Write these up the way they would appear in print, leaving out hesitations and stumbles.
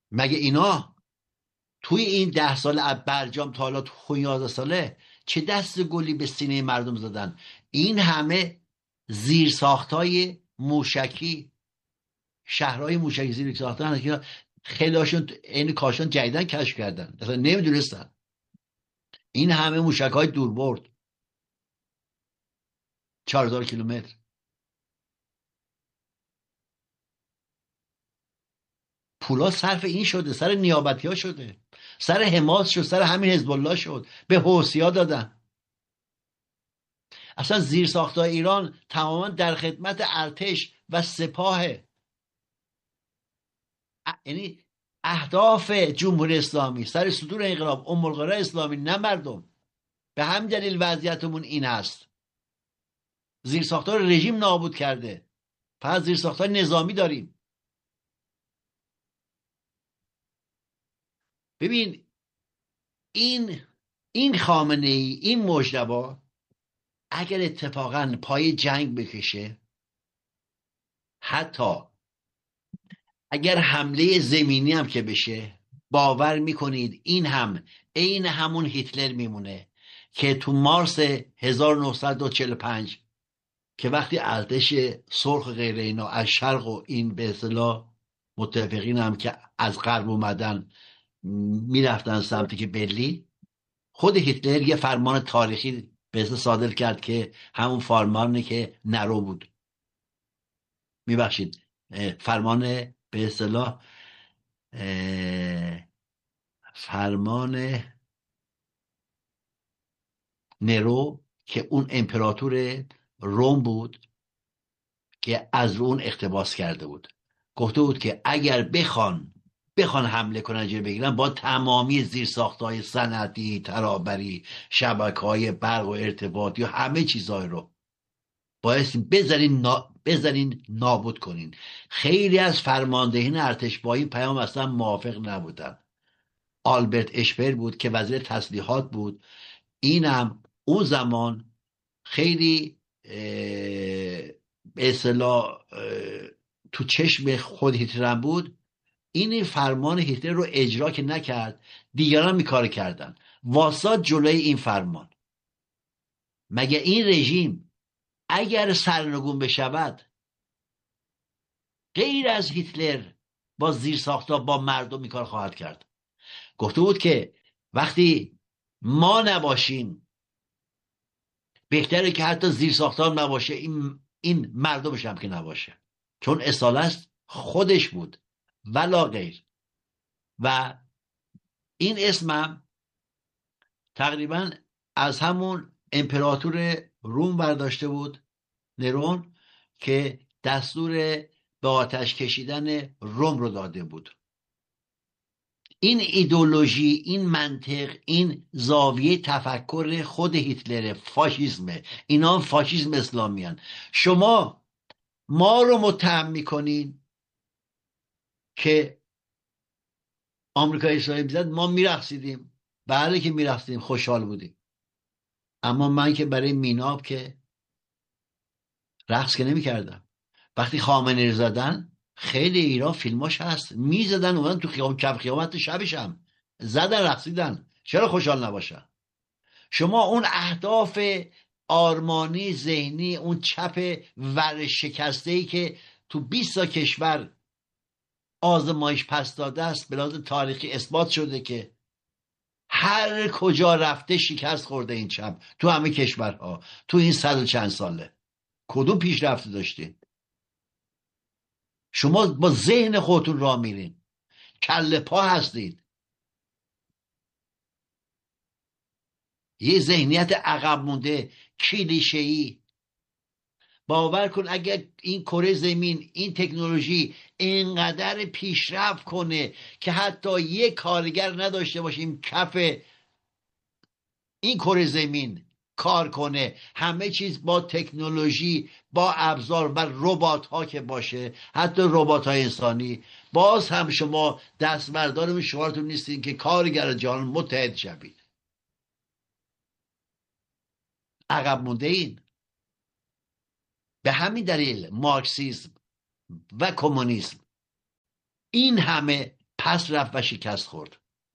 مگه اینا توی این 10 سال برجام تا حالا تو 11 ساله چه دست گلی به سینه مردم زدن؟ این همه زیرساختای موشکی، شهرهای موشکی زیر ساختن که خیلی هاشون این کاشان جدیدن کشف کردن، اصلا نمیدونستن. این همه موشک های دوربرد 4000 کیلومتر. پولا صرف این شده، سر نیابتی ها شده، سر حماس شد، سر همین حزب الله شد، به حوثی ها دادن. اصلا زیر ساختای ایران تماما در خدمت ارتش و سپاه، یعنی اهداف جمهوری اسلامی سر صدور انقلاب ام القرا اسلامی، نه مردم. به همین دلیل وضعیتمون این است. زیر ساختار رژیم نابود کرده، پس زیر ساختار نظامی داریم. ببین این خامنه ای، این مجتبی اگر اتفاقا پای جنگ بکشه، حتی اگر حمله زمینی هم که بشه، باور میکنید این هم عین همون هیتلر میمونه که تو مارس 1945 که وقتی ارتش سرخ غیر اینا از شرق و این به اصطلاح متفقین هم که از غرب اومدن میرفتن سمتی که برلین، خود هیتلر یه فرمان تاریخی به اصطلاح صادر کرد که همون فرمانه که نرو بود، میبخشید فرمان به اصطلاح فرمان نرو که اون امپراتور روم بود که از اون اقتباس کرده بود. گفته بود که اگر بخوان حمله کنن جلو بگیرن، با تمامی زیرساختهای صنعتی، ترابری، شبکه‌های برق و ارتباطی و همه چیزهای رو باید بزنین نابود کنین. خیلی از فرماندهین ارتش با این پیام اصلا موافق نبودن. آلبرت اشپر بود که وزیر تسلیحات بود، اینم اون زمان خیلی به اصطلاح تو چشم خود هیتلر بود. این فرمان هیتلر رو اجرا که نکرد، دیگران میکار کردن، واساد جلوی این فرمان. مگه این رژیم اگر سرنگون بشود، غیر از هیتلر با زیرساختها با مردم میکار خواهد کرد؟ گفته بود که وقتی ما نباشیم بهتره که حتی زیرساختها نباشه، این مردمش هم که نباشه، چون اصالت خودش بود ولا غیر. و این اسمم تقریبا از همون امپراتور روم برداشته بود، نرون، که دستور به آتش کشیدن روم رو داده بود. این ایدئولوژی، این منطق، این زاویه تفکر خود هیتلر، فاشیسمه. اینا فاشیسم اسلامیان. شما ما رو متهم میکنین که آمریکای اسرائیل میزد ما میرقصیدیم. بله که میرقصیدیم، خوشحال بودیم. اما من که برای میناب که رقص که نمیکردم. وقتی خامنه‌ای رو زدن، خیلی ایران فیلماش هست، میزدن اومدن تو خیابون، کف خیابون، شبش هم زدن رقصیدن. چرا خوشحال نباشن؟ شما اون اهداف آرمانی ذهنی، اون چپ ورشکسته‌ای که تو 20 تا کشور آزمایش پس داده است، به لحاظ تاریخی اثبات شده که هر کجا رفته شکست خورده این چپ تو همه کشورها تو این 100 و چند ساله. کدوم پیشرفته داشتین؟ شما با ذهن خودتون راه میرین، کله پا هستید، یه ذهنیت عقب مونده، کلیشه‌ای. باور کن اگر این کره زمین، این تکنولوژی اینقدر پیشرفت کنه که حتی یک کارگر نداشته باشیم کف این کره زمین کار کنه، همه چیز با تکنولوژی، با ابزار و ربات ها که باشه، حتی ربات های انسانی، باز هم شما دستبردار شعارتون نیستین که کارگر جهان متحد شوید. عقب مونده این. به همین دلیل مارکسیسم و کمونیسم این همه پس رفت و شکست خورد.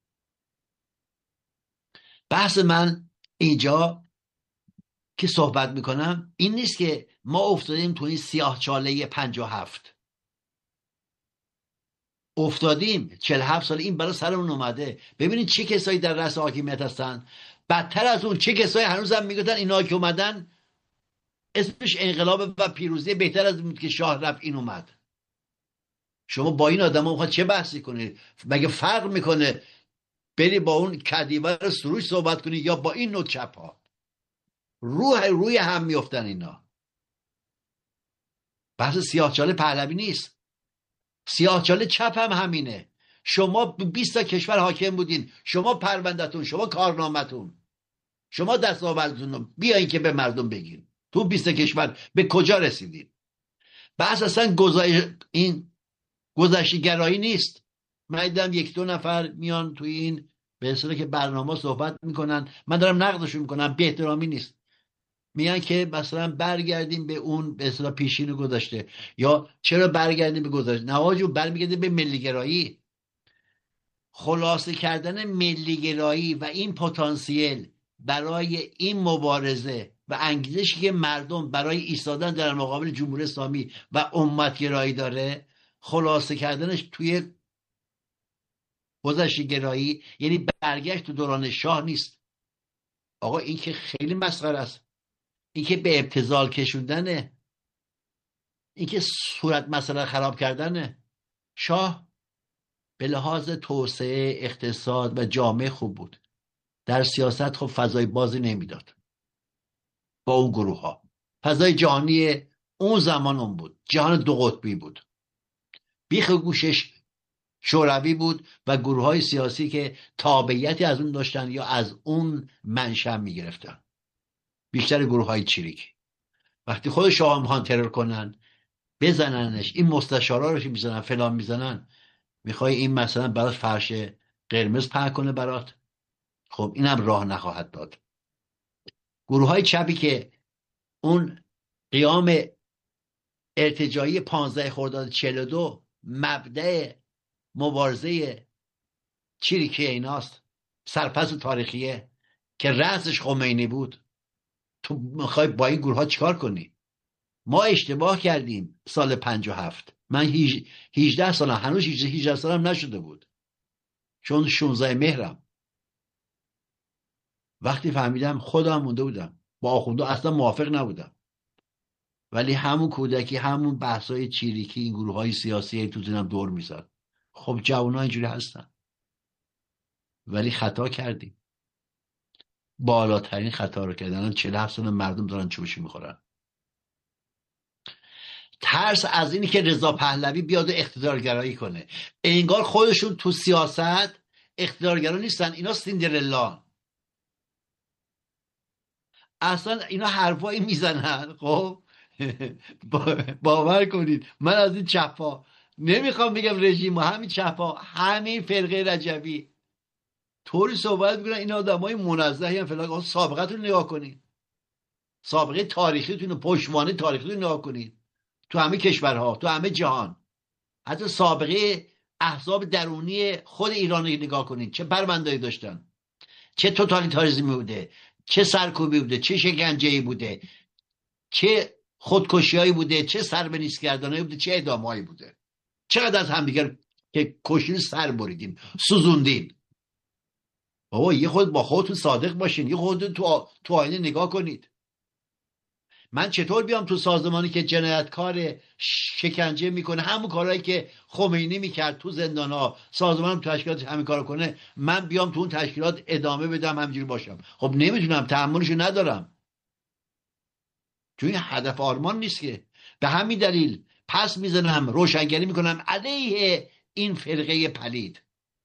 بحث من اینجا که صحبت میکنم این نیست که ما افتادیم تو این سیاه چاله 57. افتادیم 47 سال این برای سرمون اومده. ببینید چه کسایی در رأس حاکمیت هستن. بدتر از اون چه کسایی هنوز هم میگفتن اینا که اومدن اسمش انقلاب و پیروزی، بهتر از بود که شاه رفت این اومد. شما با این آدم ها چه بحثی کنید؟ مگه فرق میکنه بری با اون کدیور سروش صحبت کنی یا با این نوع چپ ها؟ روی هم میفتن اینا. بحث سیاهچاله پهلوی نیست. سیاهچاله چپ هم همینه. شما 20 تا کشور حاکم بودین، شما پروندهتون، شما کارنامتون، شما دستاوردتون بیاین که به مردم بگین تو 20 کشور به کجا رسیدین. بحث اصلا این گذشته گرایی نیست. من دیدم 1-2 نفر میان تو این به اصطلاح که برنامه صحبت میکنن، من دارم نقدشون میکنم، بی احترامی نیست. میگن که مثلا برگردیم به اون به اصطلاح پیشین گذشته، یا چرا برگردیم به گذشته؟ نه آقا، برمیگردیم به ملیگرایی. خلاصه کردن ملیگرایی و این پتانسیل برای این مبارزه و انگیزشی که مردم برای ایستادن در مقابل جمهوری اسلامی و امتگرایی داره، خلاصه کردنش توی گذشته گرایی یعنی برگشت تو دوران شاه نیست. آقا این که خیلی مسخره است. این که به ابتذال کشوندنه، این که صورت مسئله خراب کردنه. شاه به لحاظ توسعه اقتصاد و جامعه خوب بود، در سیاست خب فضای بازی نمیداد با اون گروه ها. فضای جهانی اون زمان اون بود، جهان 2 قطبی بود. بیخ گوشش شوروی بود و گروه های سیاسی که تابعیتی از اون داشتن یا از اون منشأ میگرفتن، بیشتر گروه های چریکی. وقتی خود شاه میخوان ترور کنن، بزننش، این مستشارا رو میزنن، فلان میزنن، میخوای این مثلا برات فرش قرمز پهن کنه برات؟ خب اینم راه نخواهد داد. گروه های چپی که اون قیام ارتجاعی 15 خرداد 42 مبدأ مبارزه چریکی ایناست، سرپس تاریخیه که رأسش خمینی بود. تو میخوای با این گروه ها چیکار کنی؟ ما اشتباه کردیم سال 57. من 18 سالم، هنوز 18 سالم نشده بود، چون 16 مهرم. وقتی فهمیدم خودم مونده بودم، با آخونده اصلا موافق نبودم، ولی همون کودکی، همون بحثای چریکی، این گروه های سیاسی تو زنم دور میزد. خب جوان‌ها اینجوری هستن، ولی خطا کردیم. بالاترین خطا رو کردن. 47 سال مردم دارن چوشی میخورن. ترس از اینی که رضا پهلوی بیاد اقتدارگرایی کنه. انگار خودشون تو سیاست اقتدارگرا نیستن، اینا سیندرلا. اصلا اینا حرفایی میزنن. خب باور کنید من از این چپا نمیخوام بگم رژیم، همین چپا، همین فرقه رجبی طوری صحبت میکنن. این آدمای منزهی هم فلان. سابقتون نگاه کنید، سابقه تاریخیتون، پشتوانه تاریخیتون نگاه کنید، تو همه کشورها، تو همه جهان. حتی سابقه احزاب درونی خود ایران نگاه کنید، چه پرونده‌ای داشتن، چه توتالیتاریسمی بوده، چه سرکوبی بوده، چه شکنجه‌ای بوده، چه خودکشی‌هایی بوده، چه سر به نیست کردنایی بوده، چه اعدام‌هایی بوده. چقدر از همدیگر که کشین سر بریدیم، سوزوندین. بابا یه خود با خودتون صادق باشین، یه خودتون تو آینه نگاه کنید. من چطور بیام تو سازمانی که جنایتکار شکنجه میکنه، همون کارهایی که خمینی میکرد تو زندان‌ها، سازمان تشکیلات همین کارو کنه، من بیام تو اون تشکیلات ادامه بدم همینجوری باشم؟ خب نمیتونم، تحملشو ندارم، چون این هدف آرمان نیست که. به همین دلیل پس میزنم، روشنگری میکنم علیه این فرقه پلید.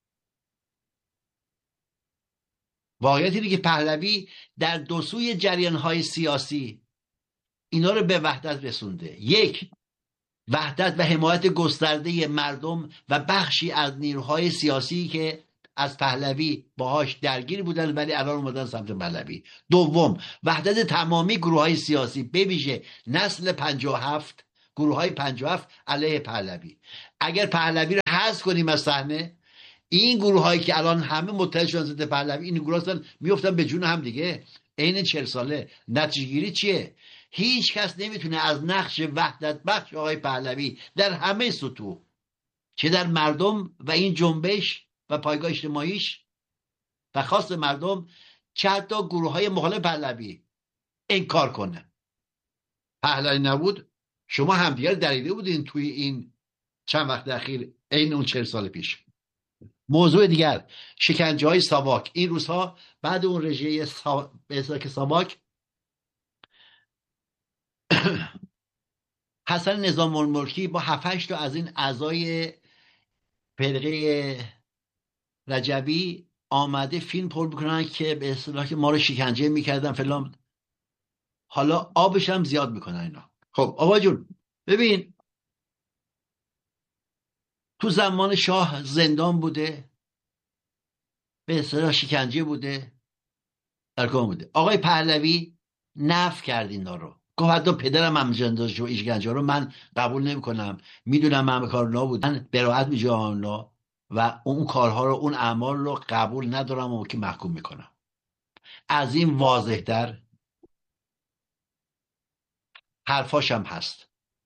واقعیت اینه که پهلوی در دو سوی جریان‌های سیاسی اینا رو به وحدت رسونده. یک، وحدت و حمایت گسترده مردم و بخشی از نیروهای سیاسی که از پهلوی باهاش درگیر بودن ولی الان اومدن سمت پهلوی. دوم، وحدت تمامی گروه‌های سیاسی، به ویژه نسل 57، گروه‌های 57 علیه پهلوی. اگر پهلوی رو حذف کنیم از صحنه، این گروه هایی که الان همه متحد شدن ضد پهلوی، این گروه هستن میفتن به جون هم دیگه. عین 40 ساله. نتیجه گیری چیه؟ هیچ کس نمیتونه از نقش وحدت بخش آقای پهلوی در همه سطوح، چه در مردم و این جنبش و پایگاه اجتماعیش و خاص مردم، چه حتی گروه های مخالف پهلوی، انکار کنه. پهلوی نبود شما همدیگر دریده بودین توی این چند وقت اخیر، عین اون 40 سال پیش. موضوع دیگر، شکنجه های ساواک. این روزها بعد اون رژیم که ساواک حسن نظام الملکی با 7-8 تا از این اعضای فرقه رجبی آمده فیلم پر میکنن که به اصطلاح که ما رو شکنجه میکردن فلان. حالا آبش هم زیاد میکنن اینا. خب آقا جون ببین، تو زمان شاه زندان بوده، به اصطلاح شکنجه بوده، ارکان بوده. آقای پهلوی نفی کرد اینا رو، گفت حتی پدرم هم شکنجه رو من قبول نمیکنم، میدونم همه کار اونا بود، من براحت میجام اونا و اون کارها رو، اون اعمال رو قبول ندارم و که محکوم میکنم. از این واضح در حرفاش هم هست.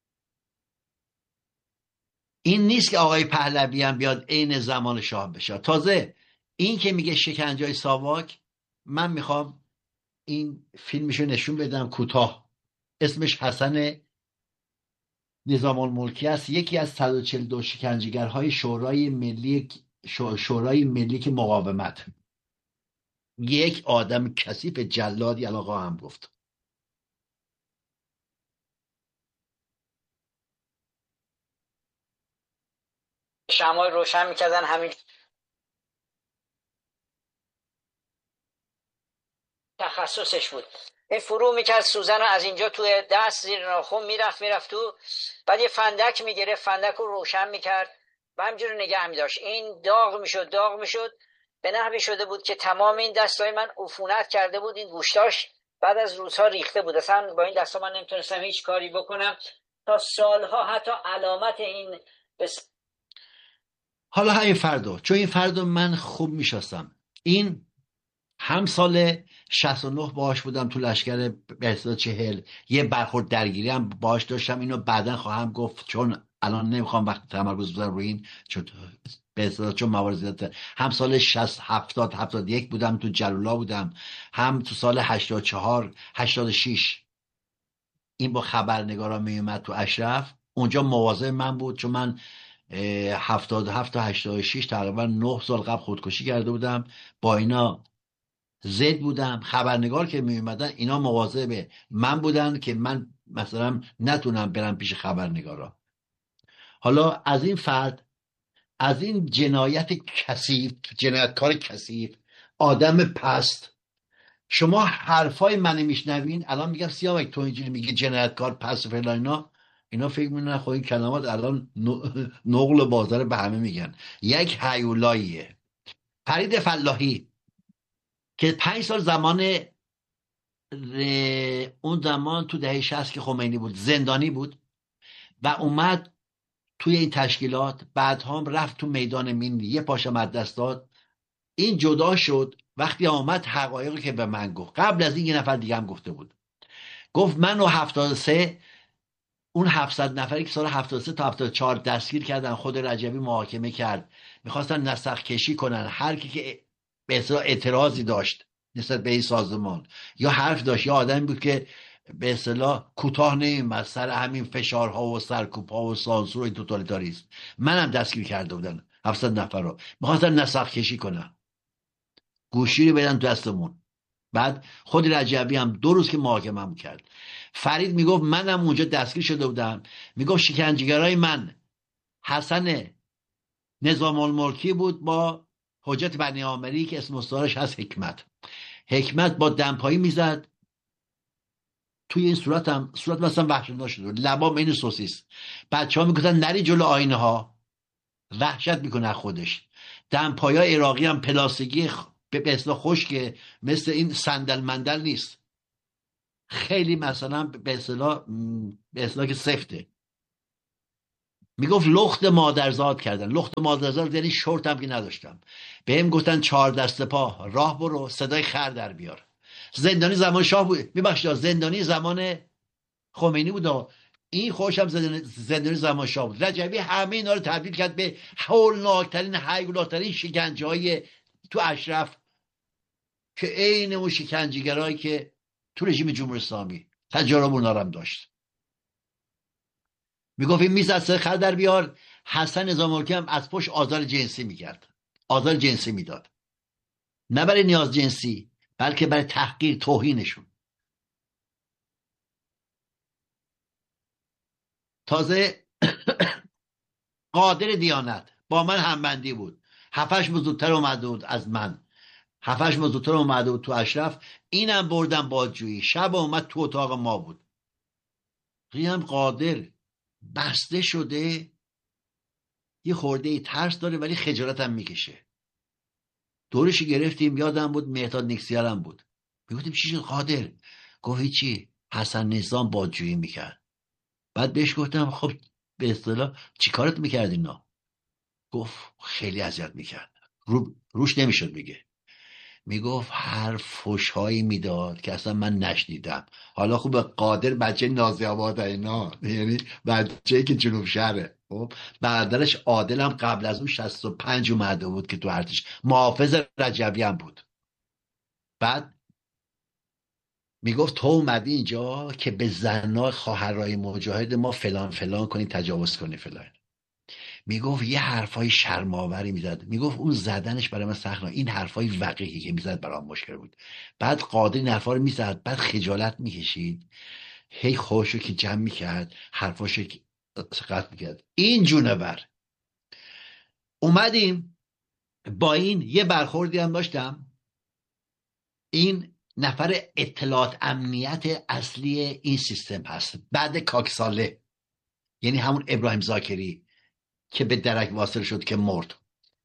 این نیست که آقای پهلوی هم بیاد عین زمان شاه بشه. تازه این که میگه شکنجه ساواک، من میخوام این فیلمشو نشون بدم کوتاه، اسمش حسن نظام الملکی است، یکی از 142 شکنجهگرهای شورای ملی که مقاومت. یک آدم کثیف جلادی علاقه هم گفت. شمای روشن میکردن، همین تخصصش بود. این فرو میکرد سوزن رو از اینجا توی دست زیر ناخن میرفت تو، بعد یه فندک میگرفت، فندک رو روشن میکرد و همینجور نگه میداشت. این داغ میشد به نحوی شده بود که تمام این دستای من عفونت کرده بود، این گوشتاش بعد از روزها ریخته بود. اصلا با این دستا من نمیتونستم هیچ کاری بکنم تا سالها حتی علامت این حالا همین فردو، چون این فردو من خوب میشناسم، این هم سال 69 باهاش بودم تو لشکر به 40، یه برخورد درگیری هم باهاش داشتم، اینو بعدا خواهم گفت چون الان نمیخوام وقت تمرکز بذارم روی این، چون موارد زیاده. هم سال 60 70 71 بودم تو جلالا بودم، هم تو سال 84 86 این با خبرنگارا میومد تو اشرف، اونجا مواظب من بود، چون من 77 تا 86 تقریبا 9 سال قبل خودکشی کرده بودم. با اینا زد بودم، خبرنگار که می اومدن اینا مواظب من بودن که من مثلا نتونم برم پیش خبرنگارا. حالا از این فرد، از این جنایت کثیف، جنایتکار کثیف، آدم پست، شما حرفای منو میشنوین الان میگم سیامک تو اینجوری میگی جنایتکار پست و فلان، اینا فکر میکنن خب این کلمات الان نقل بازار به همه میگن. یک هیولاییه. فرید فلاحی که 5 سال زمان اون زمان تو دهه 60 که خمینی بود زندانی بود و اومد توی این تشکیلات، بعد هم رفت تو میدان مین، یه پاشم از دست داد. این جدا شد وقتی آمد حقایقی که به من گفت. قبل از این یه نفر دیگه هم گفته بود، گفت منو 73 اون 700 نفری که سال 73 تا 74 دستگیر کردن، خود رجبی محاکمه کرد، میخواستن نسخ کشی کنن. هر کی که به اصطلاح اعتراضی داشت نسبت به این سازمان یا حرف داشت، یا آدمی بود که به اصطلاح کوتاه نمی‌آمد سر همین فشارها و سرکوب‌ها و سانسور و این توتالیتاریسم، منم دستگیر کرده بودن 700 نفر رو، میخواستن نسخ کشی کنن، گوشی رو بدن دستمون. بعد خود رجبی هم 2 روز که محاکمه کرد. فرید میگفت منم اونجا دستگیر شده بودم، میگفت شکنجهگرای من حسن نظام الملکی بود با حجت بنی عامری که اسم مستعارش هست حکمت با دمپایی میزد توی این صورت مثلا وحشتناک شده، لبام این سوسیس. بچه‌ها میگفتن نری جلو آینه ها، وحشت میکنه خودش. دمپایی عراقی هم پلاستیکی به اصطلاح خشکه، مثل این صندل مندل نیست، خیلی مثلا به اصطلاح که سفته. میگفت لخت مادرزاد کردن. لخت مادرزاد یعنی شورتم که نداشتم. بهم گفتن 4 دست پا راه برو، صدای خر در بیار. زندانی زمان شاه بود، میبخشید زندانی زمان خمینی بود. این خوشم زندانی زمان شاه بود. رجبی همه اینا رو تبدیل کرد به هولناکترین هیولاکترین شکنجه های تو اشرف، که عین اون شکنجهگرایی که تو رژیم جمهوری اسلامی تجارب اونا رو هم داشت. میگفت این میز از خر در بیار. حسن نظام ملکی هم از پشت آزار جنسی میکرد، آزار جنسی میداد، نه برای نیاز جنسی بلکه برای تحقیر توهینشون. تازه قادر دیانت با من همبندی بود، 7-8 ماه زودتر اومده بود از من، 7-8 ماه زودتر اومده بود تو اشرف. اینم بردم بازجویی، شب اومد تو اتاق ما بود. هم قادر بسته شده، یه خورده ترس داره ولی خجالت هم میکشه. دورش گرفتیم، یادم بود مهداد نکسیارم بود. میگفتیم چی شد قادر؟ گفت هیچی، حسن نظام بازجویی میکرد. بعد بهش گفتم خب به اصطلاح چی کارت میکرد اینا؟ گفت خیلی اذیت میکرد، روش نمیشد بگه. میگفت هر فحش‌هایی میداد که اصلا من نشنیدم. حالا خوب قادر بچه نازی آباد اینا، یعنی بچه‌ای که جنوب شهره. خب برادرش عادل هم قبل از اون 65 اومده بود که تو ارتش محافظ رجبی هم بود. بعد میگفت تو اومدی اینجا که به زنای خواهرای مجاهد ما فلان فلان کنی، تجاوز کنی فلان. میگفت یه حرفای شرم‌آوری میزد. میگفت اون زدنش برای من سخت، این حرفای وقیحی که میزد برام مشکل بود. بعد قادر این حرفا رو میزد، بعد خجالت میکشید، هی خوشو که جمع میکرد، حرفاشو که قطع میکرد. این جونور. اومدیم با این یه برخوردی هم داشتم. این نفر اطلاعات امنیت اصلی این سیستم هست بعد کاکساله، یعنی همون ابراهیم زاکری که به درک واصل شد که مرد.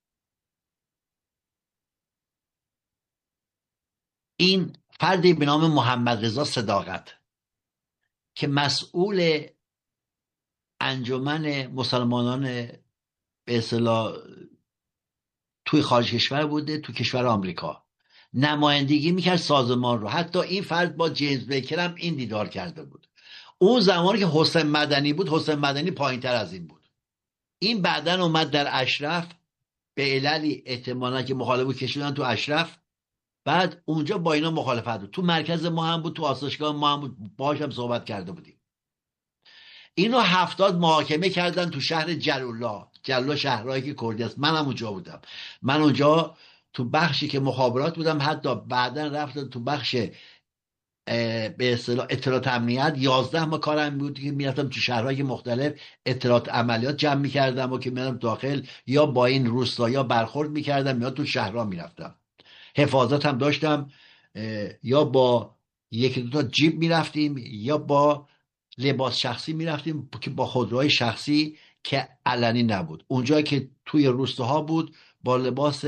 این فردی به نام محمد رضا صداقت که مسئول انجمن مسلمانان به اصطلاح توی خارج کشور بوده، تو کشور آمریکا نمایندگی میکرد سازمان رو. حتی این فرد با جیمز بیکر هم این دیدار کرده بود. اون زمانی که حسین مدنی بود، حسین مدنی پایین تر از این بود. این بعدن اومد در اشرف به عللی احتمالا که مخالف بود کشیدن تو اشرف. بعد اونجا با اینا مخالفت بود، تو مرکز ما هم بود، تو آسایشگاه ما هم بود، باهاش هم صحبت کرده بودیم. اینو 70 محاکمه کردن تو شهر جلولا شهرهایی که کردی است. منم اونجا بودم. من اونجا تو بخشی که مخابرات بودم، حتی بعدا رفتم تو بخش به اصطلاح اطلاعات امنیت. 11 ما کارم بود که میرفتم تو شهرهای مختلف اطلاعات عملیات جمع میکردم و که میرم داخل یا با این روستایا برخورد میکردم یا تو شهرها میرفتم. حفاظت هم داشتم، یا با یکی دو تا جیب میرفتیم یا با لباس شخصی میرفتیم که با خودروهای شخصی که علنی نبود. اونجا که توی روستاها بود با لباس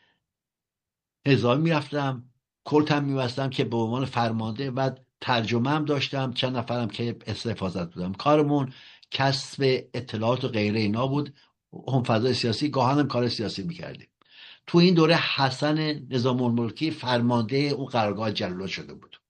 نظامی میرفتم، کلت هم میبستم که به عنوان فرمانده، و ترجمه هم داشتم، چند نفرم که حفاظت بودم. کارمون کسب اطلاعات و غیره اینا بود. هم فضای سیاسی گاهن هم کار سیاسی میکردیم. تو این دوره حسن نظام الملکی فرمانده اون قرارگاه جلال شده بود.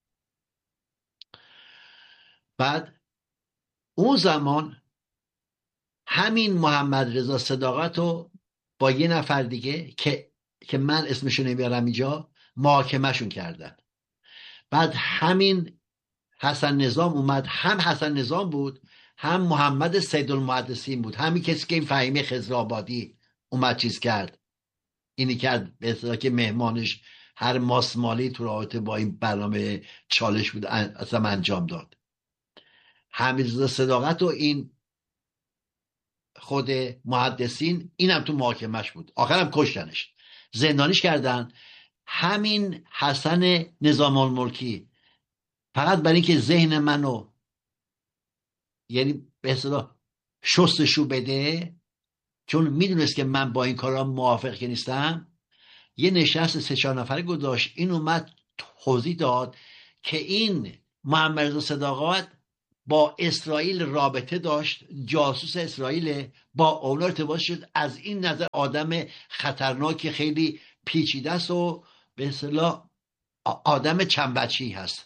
بعد اون زمان همین محمد رضا صداقت رو با یه نفر دیگه که من اسمشو نمیارم اینجا محاکمهشون کردن. بعد همین حسن نظام اومد، هم حسن نظام بود هم محمد سیدالمحدثین بود، همین کسی که این فهیمه خضرآبادی اومد چیز کرد، اینی کرد به اصطلاح که مهمانش هر ماسمالی تو رابطه با این برنامه چالش بود اصلا انجام داد. حمیدرضا صداقت و این خود محدثین اینم تو محاکمش بود، آخرم کشتنش، زندانیش کردن. همین حسن نظام الملکی فقط برای اینکه ذهن منو یعنی به اصطلاح شستشو بده، چون میدونست که من با این کارا موافق که نیستم، یه نشست 3-4 نفره گذاشت. این اومد توضیح داد که این محمد رضا صداقت با اسرائیل رابطه داشت، جاسوس اسرائیل، با اونا ارتباط شد. از این نظر آدم خطرناکی، خیلی پیچیده است و به اصطلاح آدم چندبچه‌ای هست.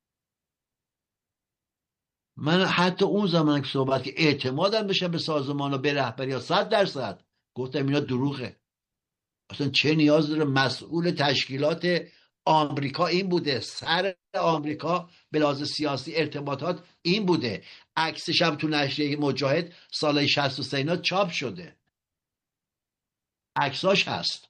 من حتی اون زمان که صحبت که اعتمادم بشه به سازمان و به رهبری ها 100%، گفتم اینا دروغه. اصلا چه نیاز داره؟ مسئول تشکیلات آمریکا این بوده، سر آمریکا به لحاظ سیاسی ارتباطات این بوده. عکسش هم تو نشریه مجاهد سال 63 چاپ شده، عکساش هست.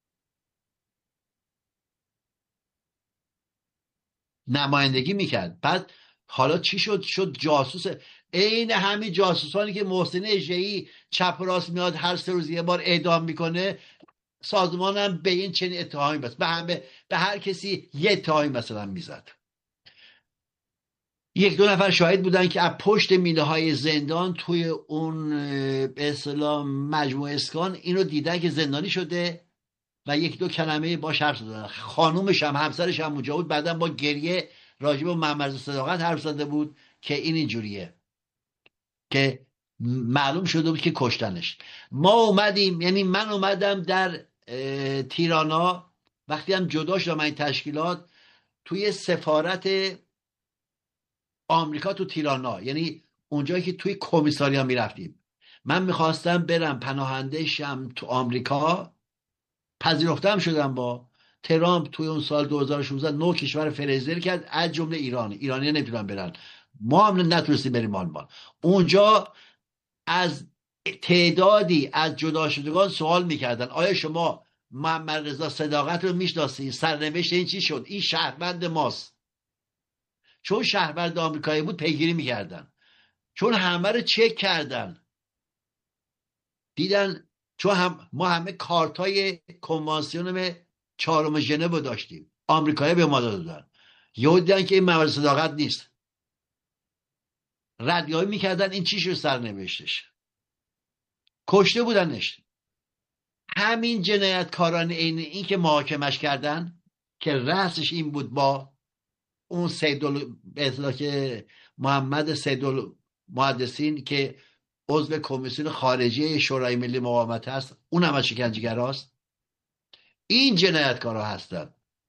نمایندگی میکرد. بعد حالا چی شد؟ شد جاسوس. عین همین جاسوسانی که محسن اژه‌ای چپ و راست میاد هر 3 روز یه بار اعدام میکنه، سازمان هم به این چنین اتهامی بست، به هر کسی یه اتهامی مثلا میزد. 1-2 نفر شاهد بودن که از پشت میله های زندان توی اون به اصطلاح مجموعه اسکان اینو دیدن که زندانی شده و 1-2 کلمه باش حرف زدن. خانومش هم همسرش هم اونجا بود. بعدا با گریه راجع به محمد صداقت حرف زده بود که این اینجوریه، که معلوم شده بود که کشتنش. ما اومدیم، یعنی من اومدم در تیرانا، وقتی هم جدا شدم این تشکیلات، توی سفارت آمریکا تو تیرانا، یعنی اونجایی که توی کمیساریا میرفتیم، من میخواستم برم پناهنده شم تو آمریکا. پذیرفتم شدم با ترامپ توی اون سال 2016 9 کشور فریزر کرد، از جمله ایرانی نمیتونن برن. ما هم نتونستیم بریم آلمان. اونجا از تعدادی از جدا شدگان سوال میکردن آیا شما محمد رضا صداقت رو میشناسید؟ سرنوشت این چی شد؟ این شهروند ماست. چون شهروند آمریکایی بود پیگیری میکردن، چون همه رو چک کردن، دیدن. چون ما همه کارتای کنوانسیون 4 ژنو داشتیم، آمریکایی به ما دادن. یهو دیدن که این محمد صداقت نیست، ردیابی میکردن این چی شد سرنوشتش. کشته بودنش. همین جنایتکاران این که محاکمش کردن که رأسش این بود با اون به اصطلاح که محمد سیدالمحدثین که عضو کمیسیون خارجی شورای ملی مقاومت هست، اون هم از شکنجه‌گراست. این جنایتکارا هستن.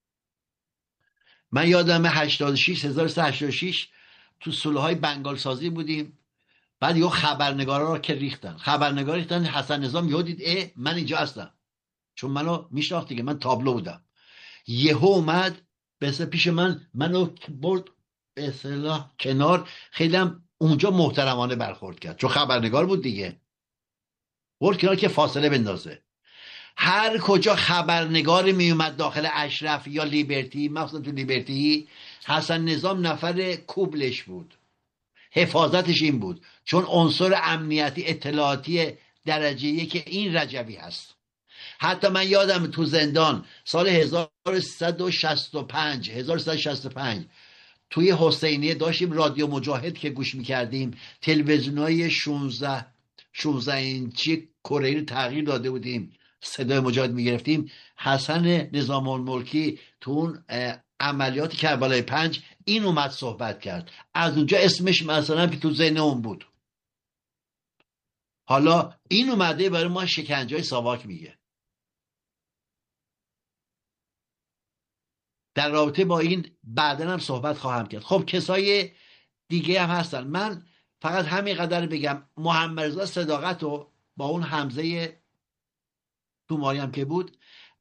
من یادم 1386 تو سلوهای بنگال سازی بودیم. بعد یه خبرنگارا رو که ریختن، حسن نظام یهو دید من اینجا هستم، چون منو میشناخت دیگه، من تابلو بودم. یهو اومد به اصطلاح پیش منو برد به اصطلاح کنار، خیلی هم اونجا محترمانه برخورد کرد، چون خبرنگار بود دیگه. برد کنار که فاصله بندازه. هر کجا خبرنگاری می اومد داخل اشرف یا لیبرتی، مخصوصا تو لیبرتی، حسن نظام نفر کوبلش بود، حفاظتش این بود، چون عنصر امنیتی اطلاعاتی درجه 1 این رجوی هست. حتی من یادم تو زندان سال 1365 توی حسینیه داشتیم رادیو مجاهد که گوش میکردیم، تلویزیونای 16 اینچی کره رو تغییر داده بودیم، صدای مجاهد میگرفتیم. حسن نظام الملکی تو اون عملیات کربلای 5 این اومد صحبت کرد. از اونجا اسمش مثلا که تو ذهن اون بود. حالا این اومده برای ما شکنجه‌های ساواک میگه. در رابطه با این بعداً هم صحبت خواهم کرد. خب کسای دیگه هم هستن. من فقط همین قدر بگم، محمد رضا صداقت رو با اون حمزه توماری هم که بود،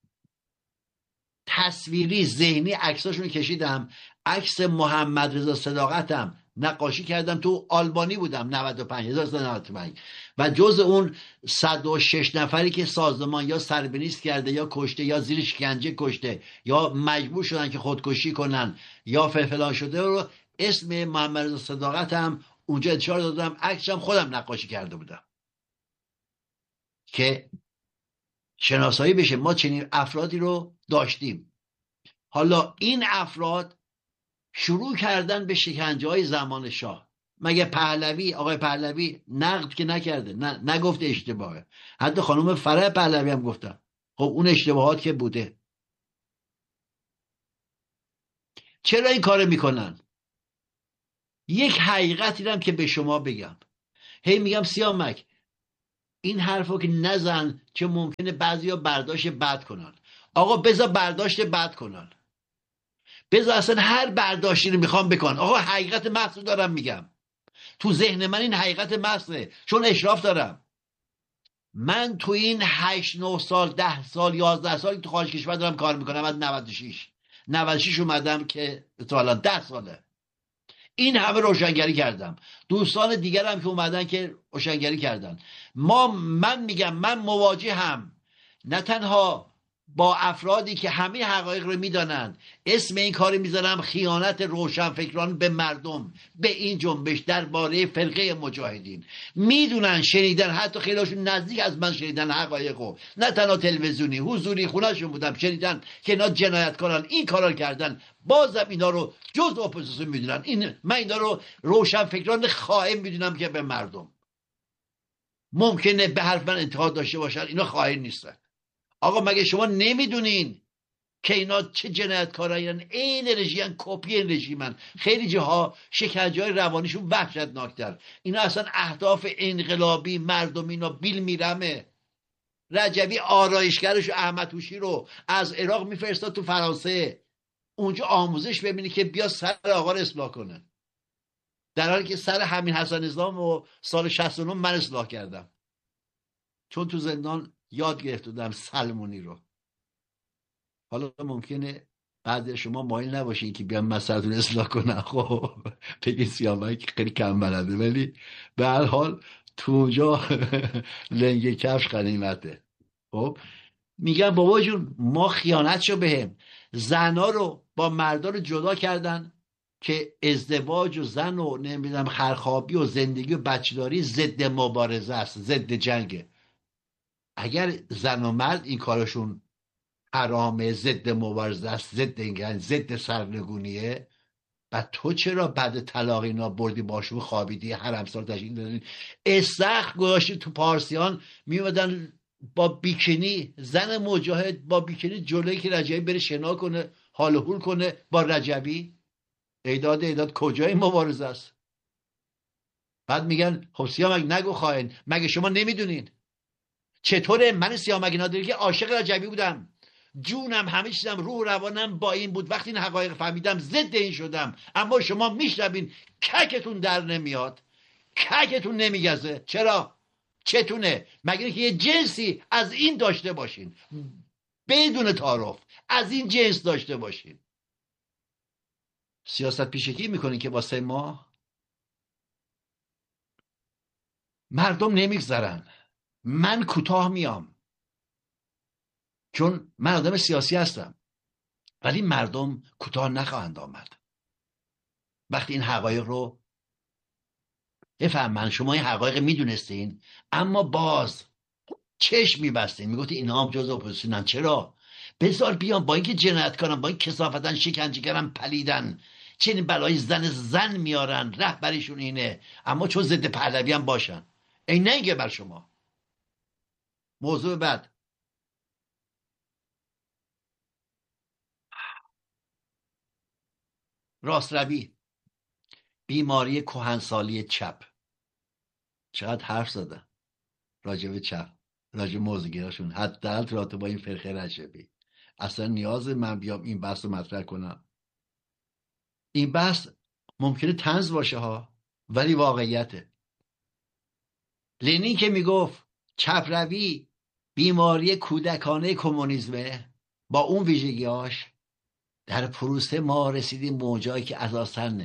تصویری ذهنی عکساشون کشیدم. عکس محمد رضا صداقتم نقاشی کردم. تو آلبانی بودم 1995 و جز اون 106 نفری که سازمان یا سربریز کرده یا کشته یا زیر شکنجه کشته یا مجبور شدن که خودکشی کنن یا فلان شده رو اسم محمد رضا صداقتم اونجا اشاره دادم. عکسم خودم نقاشی کرده بودم که شناسایی بشه ما چنین افرادی رو داشتیم. حالا این افراد شروع کردن به شکنجه های زمان شاه. مگه آقای پهلوی نقد که نکرده، نگفت اشتباهه. حتی خانم فرح پهلوی هم گفتن خب اون اشتباهات که بوده. چرا این کار میکنن؟ یک حقیقتی هم که به شما بگم، هی میگم سیامک این حرفو که نزن که ممکنه بعضیا برداشت بد کنن. آقا بذار برداشت بد کنن، بذار اصلا هر برداشتی رو میخوام بکن. آقا حقیقت محض رو دارم میگم، تو ذهن من این حقیقت محضه، چون اشراف دارم. من تو این 8 9 سال 10 سال 11 سال تو خارج کشور دارم کار میکنم، از 96 اومدم که احتمالاً 10 ساله این همه روشنگری کردم. دوستان دیگرم که اومدن که روشنگری کردن. من میگم من مواجهم نه تنها با افرادی که همه حقایق رو میدانند، اسم این کاری میذارم خیانت روشنفکران به مردم، به این جنبش درباره فرقه مجاهدین. میدونن، شنیدن، حتی خیلیشون نزدیک از من شنیدن حقایقو، نه تنها تلویزیونی، حضوری خونهشون بودم شنیدن که اینا جنایتکارن، این کارا کردن، بازم اینا رو جز اپوزیسیون میدونن. من اینا رو روشنفکران خائن میدونم که به مردم ممکنه به حرف من انتقاد داشته باشن، اینا خائن نیستن. آقا مگه شما نمیدونین که اینا چه جنایتکارایین؟ این رژیم کپی رژیمن. خیلی جاها شکنجه‌های روانیشون وحشتناکتر. اینا اصلا اهداف انقلابی مردم، اینا بیل میرمه رجبی آرایشگرش و احمد توشی رو از عراق میفرستاد تو فرانسه، اونجا آموزش ببینی که بیا سر آقا رو اصلاح کنه، در حالی که سر همین حسن اسلام و سال 69 من اصلاح کردم، چون تو زندان یاد گرفته بودم سلمونی رو. حالا ممکنه بعضی شما مایل نباشین که بیان مسئلتون اصلاح کنن، خب بگی سیامک خیلی کم بلده، ولی به هر حال تو اونجا لنگ کفش غنیمته. خب میگن بابا جون ما خیانت شو بهم، زنا رو با مردا رو جدا کردن که ازدواج و زن و نمیدونم خرخابی و زندگی و بچه‌داری ضد مبارزه است، ضد جنگه. اگر زن و مرد این کارشون حرامه، ضد مبارزه است، ضد انگن، ضد سرنگونیه، و تو چرا بعد طلاق اینا بردی باشون خوابیدی، هر همسال تشکیل دادین؟ استخر گذاشتی تو پارسیان میومدن با بیکینی، زن مجاهد با بیکینی جلوی که رجبی بره شنا کنه، حال و حول کنه با رجبی. ایداد کجای مبارزه است؟ بعد میگن خب سیامک نگو خائن، مگه شما نمیدونین چطوره؟ من سیامک نادری که عاشق رجبی بودم، جونم همه چیزم روح روانم با این بود، وقتی این حقایق فهمیدم ضد این شدم. اما شما میشنوین ککتون در نمیاد، ککتون نمیگزه. چرا؟ چتونه؟ مگر که یه جنسی از این داشته باشین، بدون تعارف از این جنس داشته باشین؟ سیاست پیشگی میکنین که واسه ما مردم نمیگذرن. من کوتاه میام چون من آدم سیاسی هستم، ولی مردم کوتاه نخواهند آمد وقتی این حقایق رو بفهمن. شما این حقایق میدونستین اما باز چشم میبستین، میگفتین اینا هم جز اپوزیسیونن. چرا؟ بذار بیان، با اینکه جنایت کنن، با این کثافتن، شکنجه کردن، پلیدن، چنین بلای زن میارن، رهبریشون اینه، اما چون ضد پهلوی هم باشن. این نگه بر شما. موضوع بعد، راستروی، بیماری کهنسالی چپ. چقدر حرف زدن راجع به چپ، راجع به موضوعگیراشون، حداقل تو رابطه با این فرقه رجبی. اصلا نیاز من بیام این بحث رو مطرح کنم؟ این بحث ممکنه طنز باشه ها، ولی واقعیته. لنین که میگفت چپروی بیماری کودکانه کمونیسمه با اون ویژگیاش، در پروسه ما رسیدیم موجایی که اساساً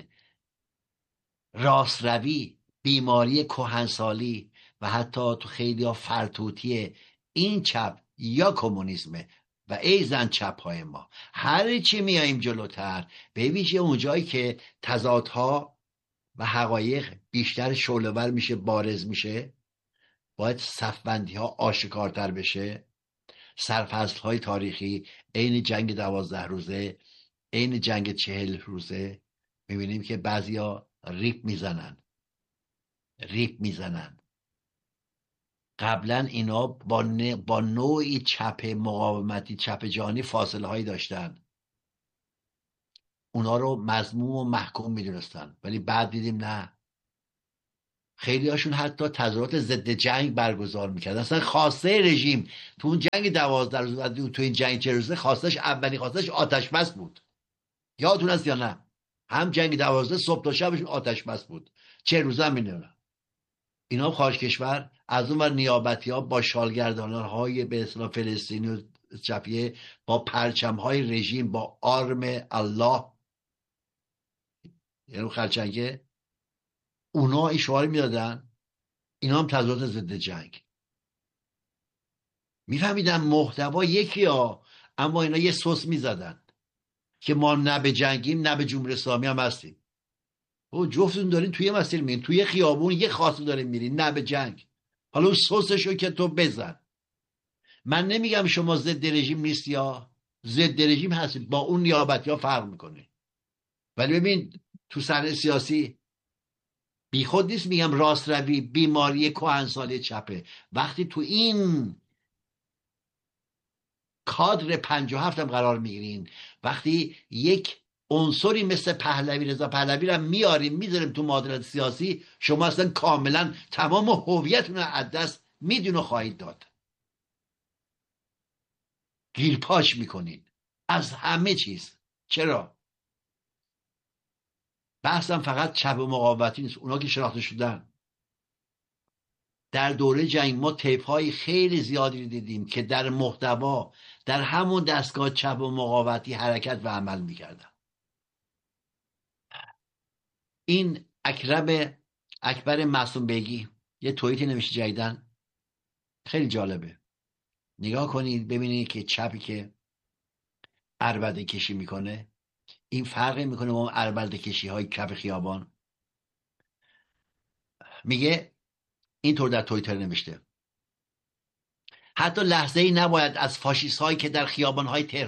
راستروی، بیماری کهنسالی و حتی تو خیلی ها فرتوتی این چپ یا کمونیسمه و ایزن چپ های ما. هر چی میاییم جلوتر، به ویژه اونجایی که تضادها و حقایق بیشتر شعله‌ور میشه، بارز میشه، باید صفبندی ها آشکارتر بشه. سرفصل های تاریخی عین جنگ 12 روزه، عین جنگ 40 روزه، میبینیم که بعضیا ریپ میزنن. قبلا اینا با نوعی چپ مقاومتی، چپ جهانی فاصله هایی داشتن. اونا رو مذموم و محکوم میدونستن، ولی بعد دیدیم نه، خیلی هاشون حتی تظاهرات ضد جنگ برگزار میکردن. اصلا خواسته رژیم تو اون جنگ 12 روز و تو این جنگ 40 روزه خواستش، اولی خواستش آتش بس بود. یادتون هست یا نه؟ هم جنگ 12 صبح تا شبشون آتش بس بود، 40 روزه هم میدونن. اینا خارج کشور از اون ور نیابتی ها با شالگردانان های به اصطلاح فلسطینی و جبهه با پرچم های رژیم با آرم الله، یعنی خرچنگه، اونا این شعار میدادن. اینا هم تظاهرات ضد جنگ. میفهمیدن محتوا یکی ها، اما اینا یه سس میزدن که ما نه به جنگیم نه به جمهوری اسلامی هم هستیم. او جفتتون دارین توی مسیر میرین، توی خیابون یه خاصی دارین میرین، نه به جنگ. حالا اون سسشو که تو بزن. من نمیگم شما ضد رژیم نیستی، یا ضد رژیم هستید، با اون نیابتی ها فرق میکنه. ولی ببین تو صحنه سیاسی بیخود نیست میگم راست روی بیماری کهنسالی چپه. وقتی تو این کادر 57 هم قرار میگیرین، وقتی یک عنصری مثل پهلوی، رضا پهلوی رو میاریم میذاریم تو معادلات سیاسی، شما اصلا کاملا تمام هویتتون رو از دست میدین و خواهید داد. گیرپاش میکنین از همه چیز. چرا؟ بحثم فقط چپ و مقاومتی نیست. اونا که شناخته شدن در دوره جنگ، ما تیپ‌های خیلی زیادی دیدیم که در محتوا در همون دستگاه چپ و مقاومتی حرکت و عمل میکردن. این اکبر معصوم بیگی یه توییتی نوشته جدیدن، خیلی جالبه. نگاه کنید ببینید که چپی که عربده کشی میکنه این فرقی میکنه با اون عربده کشی های کف خیابان. میگه اینطور در توییتر نوشته: حتی لحظه ای نباید از فاشیست هایی که در خیابان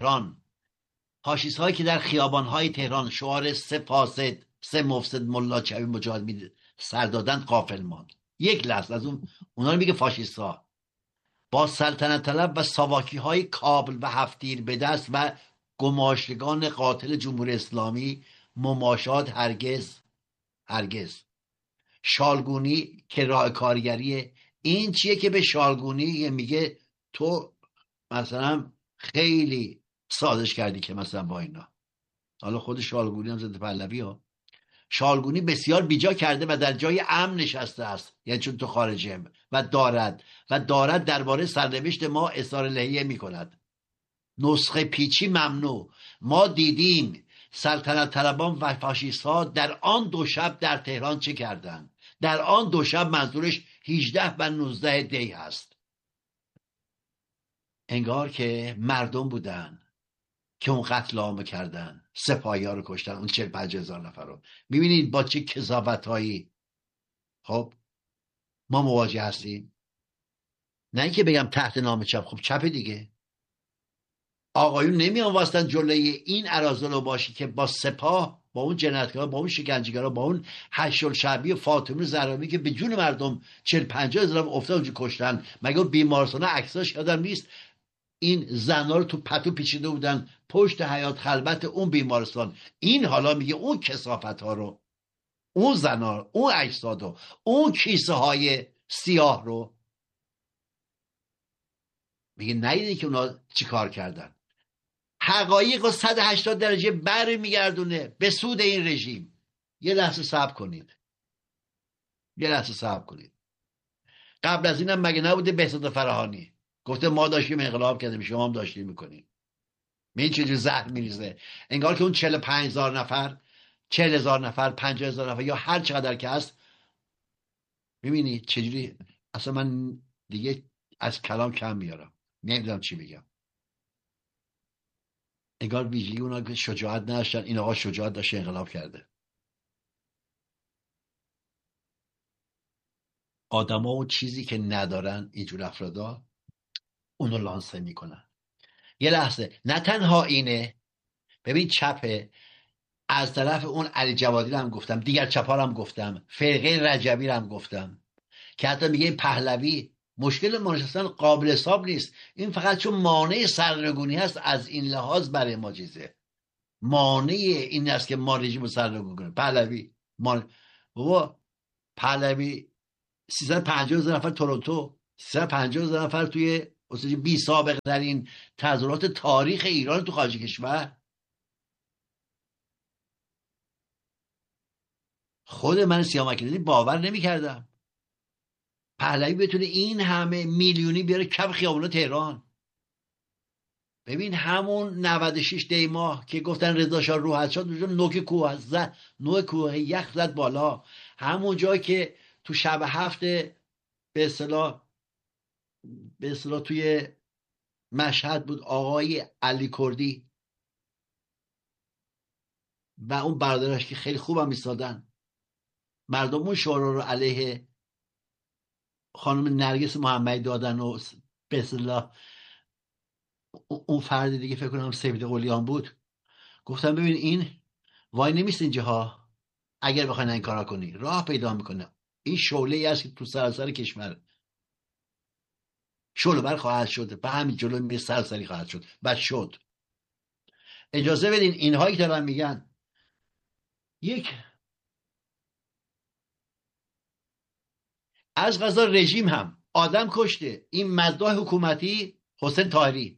های تهران شعار 3 فاسد 3 مفسد ملا چوی مجاهد می سر دادن غافل ماند. یک لحظه از اونا رو میگه فاشیست ها با سلطنت طلب و ساواکی های کابل و هفتیر به دست و گماشتگان قاتل جمهوری اسلامی مماشات هرگز. شالگونی که راه کارگریه. این چیه که به شالگونی میگه تو مثلا خیلی سازش کردی که مثلا با اینا. حالا خود شالگونی هم ضد پهلوی ها. شالگونی بسیار بیجا کرده و در جای امن نشسته است، یعنی چون تو خارجه، و دارد درباره سرنوشت ما اظهار لحیه می کند. نسخه پیچی ممنوع. ما دیدیم سلطنت طلبان و فاشیست ها در آن 2 شب در تهران چه کردند. در آن 2 شب منظورش 18 و 19 دی هست. انگار که مردم بودن که اون قتل عام کردن، سپاهی ها رو کشتن، اون 40-50 هزار نفر رو. میبینید با چه کذابت هایی خب ما مواجه هستیم. نه اینکه بگم تحت نام چپ، خب چپ دیگه. آقایون نمیان واسطن جلوی این اراذل باشی که با سپاه، با اون جنایتکارا، با اون شکنجهگرا، با اون هشت‌الشعبی فاطمی زرامی که به جون مردم 40-50 هزار افتاد اونجا کشتن. مگه بیمارستان عکساش یادم نیست این زنا رو تو پتو پیچیده بودن پشت حیاط خلوت اون بیمارستان. این حالا میگه اون کثافت ها رو، اون زنا، اون اجساد رو، اون کیسه های سیاه رو میگه ندیدی که اونا چی کار کردن. حقایق رو 180 درجه بر میگردونه به سود این رژیم. یه لحظه صبر کنید. قبل از اینم مگه نبوده بهزاد فراهانی گفته ما داشتیم انقلاب کردیم شما هم داشتیم میکنیم. این چجور زهر میریزه. انگار که اون 45,000 نفر 40,000 نفر 50,000 نفر یا هر چقدر که هست، میبینید چجوری. اصلا من دیگه از کلام کم میارم، نمیدونم چی بگم. انگار ویژگی اونا که شجاعت نداشتن، این آقا شجاعت داشته انقلاب کرده. آدم ها اون چیزی که ندارن اینجور افرادا اونو لانسه میکنن. یه لحظه، نه تنها اینه، ببین چپه از طرف اون علی جوادی رو هم گفتم، دیگر چپا رو هم گفتم، فرقه رجبی رو هم گفتم که حتی میگه این پهلوی مشکل منشستان قابل حساب نیست، این فقط چون مانع سرنگونی هست از این لحاظ برای ما چیزه. مانع این است که ما رژیم رو سرنگون کنیم. پهلوی بابا پهلوی 350,000 نفر تورنتو، 350,000 نفر توی بی سابقه در این تظاهرات تاریخ ایران تو خارج کشور. خود من سیامک باور نمی‌کردم پهلوی بتونه این همه میلیونی بیاره کف خیابونا تهران. ببین همون 96 دی ماه که گفتن رضا شاه روحت شد، اونجا نوک کوه یخ زد بالا. همون جایی که تو شب هفته به اصطلاح توی مشهد بود آقای علی کردی و اون برادرش که خیلی خوبم ایستادن، مردم اون شورا رو علیه خانم نرگس محمدی دادن و به اصطلاح اون فرد دیگه فکر کنم سپید قلیان بود. گفتم ببین این وای نمیست اینجاها، اگر بخواین این کارا کنی راه پیدا میکنه. این شعله ای است که تو سراسر کشور شعله بر خواهد شد، به همین جلو می سرسری خواهد شد و شد. اجازه بدین اینهایی که دارن میگن یک از قضا رژیم هم آدم کشته. این مزدای حکومتی حسین طاهری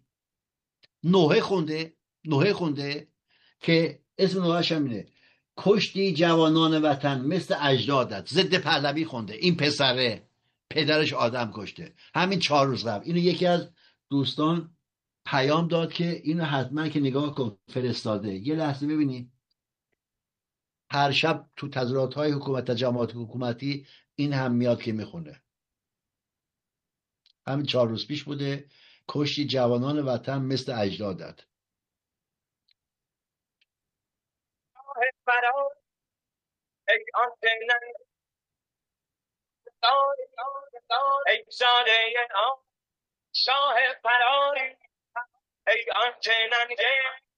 نوحه خونده که اسم نوحه‌ش هم اینه کشتی جوانان وطن مثل اجدادت، ضد پهلوی خونده. این پسره پدرش آدم کشته همین 4 روز قبل. اینو یکی از دوستان پیام داد که اینو حتما که نگاه کن فرستاده. یه لحظه ببینی هر شب تو تظاهرات های حکومت و جماعت حکومتی این هم میاد که میخونه. همین 4 روز پیش بوده، کشتی جوانان وطن مثل اجدادت. ای زاده شاه فراری ای آنچه ننگه